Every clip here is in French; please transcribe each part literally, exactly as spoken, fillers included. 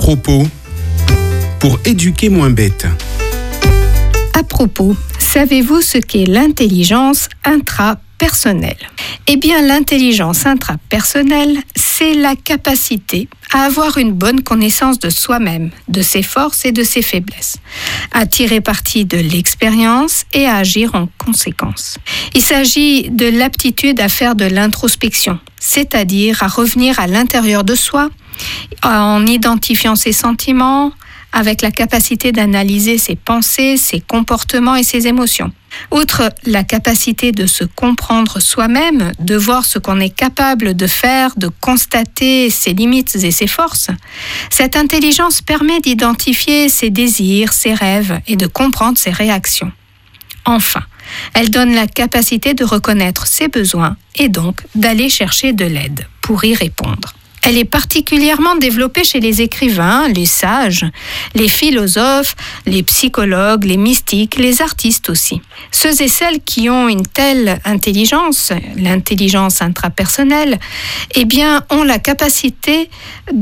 propos, pour éduquer moins bête. À propos, savez-vous ce qu'est l'intelligence intrapersonnelle ? Eh bien, l'intelligence intrapersonnelle, c'est la capacité à avoir une bonne connaissance de soi-même, de ses forces et de ses faiblesses, à tirer parti de l'expérience et à agir en conséquence. Il s'agit de l'aptitude à faire de l'introspection, c'est-à-dire à revenir à l'intérieur de soi, en identifiant ses sentiments, avec la capacité d'analyser ses pensées, ses comportements et ses émotions. Outre la capacité de se comprendre soi-même, de voir ce qu'on est capable de faire, de constater ses limites et ses forces, cette intelligence permet d'identifier ses désirs, ses rêves et de comprendre ses réactions. Enfin, elle donne la capacité de reconnaître ses besoins et donc d'aller chercher de l'aide pour y répondre. Elle est particulièrement développée chez les écrivains, les sages, les philosophes, les psychologues, les mystiques, les artistes aussi. Ceux et celles qui ont une telle intelligence, l'intelligence intrapersonnelle, eh bien, ont la capacité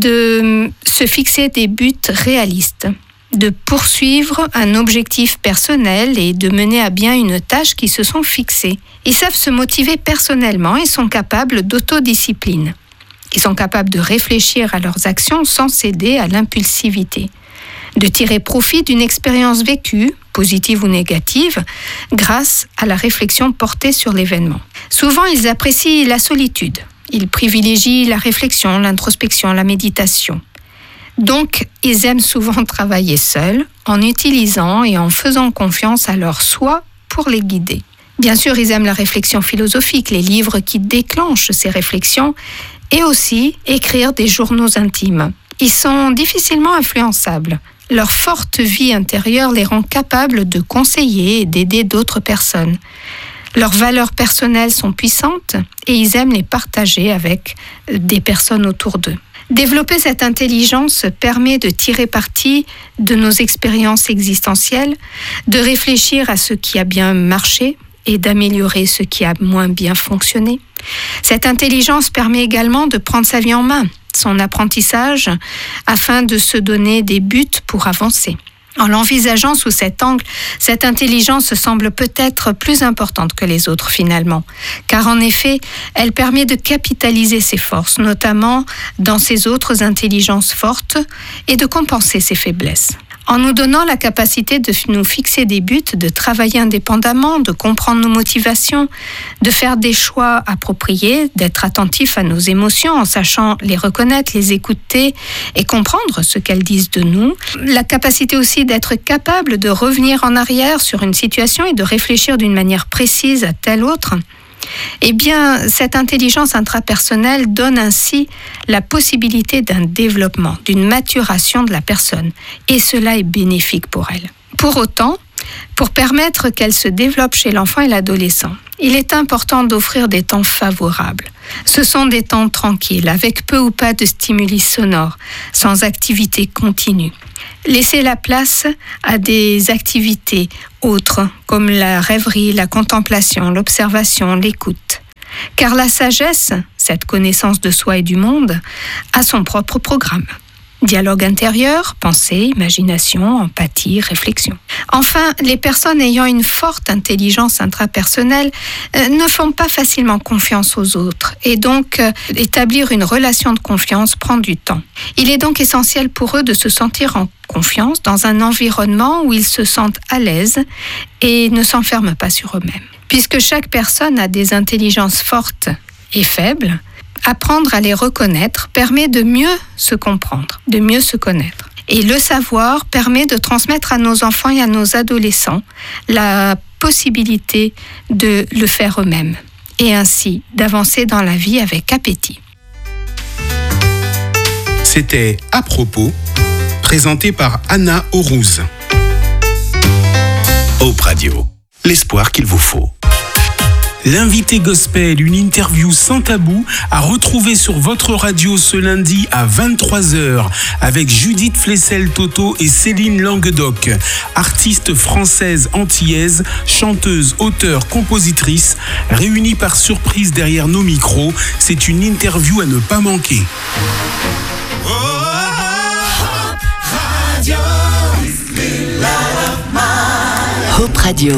de se fixer des buts réalistes, de poursuivre un objectif personnel et de mener à bien une tâche qu'ils se sont fixés. Ils savent se motiver personnellement et sont capables d'autodiscipline. Ils sont capables de réfléchir à leurs actions sans céder à l'impulsivité, de tirer profit d'une expérience vécue, positive ou négative, grâce à la réflexion portée sur l'événement. Souvent, ils apprécient la solitude. Ils privilégient la réflexion, l'introspection, la méditation. Donc, ils aiment souvent travailler seuls, en utilisant et en faisant confiance à leur soi pour les guider. Bien sûr, ils aiment la réflexion philosophique, les livres qui déclenchent ces réflexions, et aussi écrire des journaux intimes. Ils sont difficilement influençables. Leur forte vie intérieure les rend capables de conseiller et d'aider d'autres personnes. Leurs valeurs personnelles sont puissantes et ils aiment les partager avec des personnes autour d'eux. Développer cette intelligence permet de tirer parti de nos expériences existentielles, de réfléchir à ce qui a bien marché et d'améliorer ce qui a moins bien fonctionné. Cette intelligence permet également de prendre sa vie en main, son apprentissage, afin de se donner des buts pour avancer. En l'envisageant sous cet angle, cette intelligence semble peut-être plus importante que les autres finalement, car en effet, elle permet de capitaliser ses forces, notamment dans ses autres intelligences fortes, et de compenser ses faiblesses. En nous donnant la capacité de nous fixer des buts, de travailler indépendamment, de comprendre nos motivations, de faire des choix appropriés, d'être attentif à nos émotions en sachant les reconnaître, les écouter et comprendre ce qu'elles disent de nous. La capacité aussi d'être capable de revenir en arrière sur une situation et de réfléchir d'une manière précise à telle autre. Eh bien, cette intelligence intrapersonnelle donne ainsi la possibilité d'un développement, d'une maturation de la personne. Et cela est bénéfique pour elle. Pour autant, pour permettre qu'elle se développe chez l'enfant et l'adolescent, il est important d'offrir des temps favorables. Ce sont des temps tranquilles, avec peu ou pas de stimuli sonores, sans activité continue. Laissez la place à des activités autres, comme la rêverie, la contemplation, l'observation, l'écoute. Car la sagesse, cette connaissance de soi et du monde, a son propre programme. Dialogue intérieur, pensée, imagination, empathie, réflexion. Enfin, les personnes ayant une forte intelligence intrapersonnelle euh, ne font pas facilement confiance aux autres et donc euh, établir une relation de confiance prend du temps. Il est donc essentiel pour eux de se sentir en confiance dans un environnement où ils se sentent à l'aise et ne s'enferment pas sur eux-mêmes. Puisque chaque personne a des intelligences fortes et faibles, apprendre à les reconnaître permet de mieux se comprendre, de mieux se connaître. Et le savoir permet de transmettre à nos enfants et à nos adolescents la possibilité de le faire eux-mêmes et ainsi d'avancer dans la vie avec appétit. C'était À propos, présenté par Anna Aurouz. Hope Radio, l'espoir qu'il vous faut. L'invité gospel, une interview sans tabou à retrouver sur votre radio ce lundi à vingt-trois heures avec Judith Flessel-Toto et Céline Languedoc, artiste française antillaise, chanteuse, auteure, compositrice, réunie par surprise derrière nos micros. C'est une interview à ne pas manquer. Oh, oh, oh. Hope Radio.